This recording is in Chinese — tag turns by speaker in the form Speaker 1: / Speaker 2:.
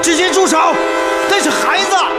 Speaker 1: 直接住手！那是孩子。